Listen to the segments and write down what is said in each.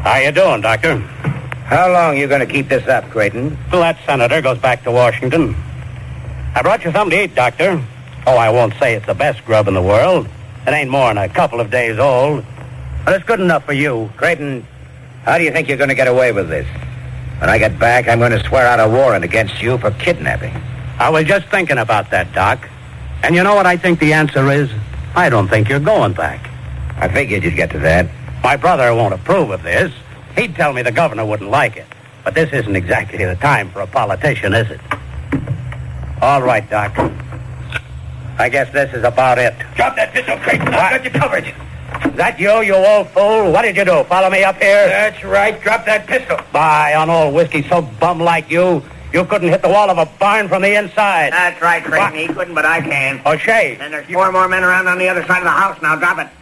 How you doing, Doctor? How long are you going to keep this up, Creighton? Well, that senator goes back to Washington. I brought you something to eat, Doctor. Oh, I won't say it's the best grub in the world. It ain't more than a couple of days old. But it's good enough for you. Creighton, how do you think you're going to get away with this? When I get back, I'm going to swear out a warrant against you for kidnapping. I was just thinking about that, Doc. And you know what I think the answer is? I don't think you're going back. I figured you'd get to that. My brother won't approve of this. He'd tell me the governor wouldn't like it. But this isn't exactly the time for a politician, is it? All right, Doc. I guess this is about it. Drop that pistol, Creighton. I've got you covered. Is that you old fool? What did you do? Follow me up here? That's right. Drop that pistol. By on old whiskey so bum like you couldn't hit the wall of a barn from the inside. That's right, Creighton. He couldn't, but I can. O'Shea. And there's 4 more men around on the other side of the house. Now drop it.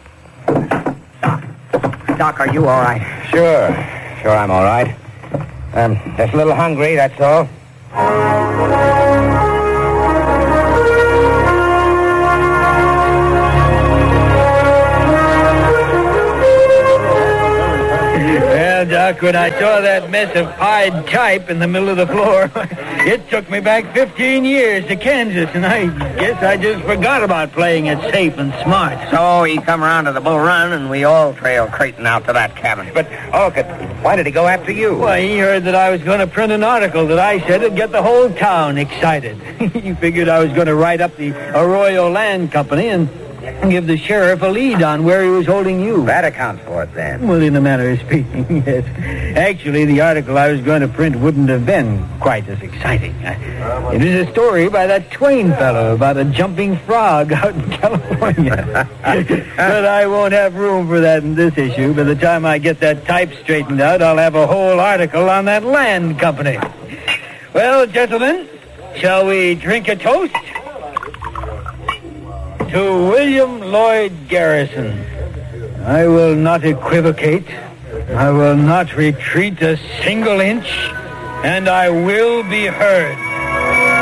Doc, are you all right? Sure, I'm all right. Just a little hungry, that's all. Well, Doc, when I saw that mess of pied type in the middle of the floor, it took me back 15 years to Kansas, and I guess I just forgot about playing it safe and smart. So he come around to the Bull Run, and we all trailed Creighton out to that cabin. But, why did he go after you? Why, he heard that I was going to print an article that I said would get the whole town excited. He figured I was going to write up the Arroyo Land Company and give the sheriff a lead on where he was holding you. That accounts for it, then. Well, in a manner of speaking, yes. Actually, the article I was going to print wouldn't have been quite as exciting. It is a story by that Twain fellow about a jumping frog out in California. But I won't have room for that in this issue. By the time I get that type straightened out, I'll have a whole article on that land company. Well, gentlemen, shall we drink a toast? To William Lloyd Garrison. I will not equivocate. I will not retreat a single inch, and I will be heard.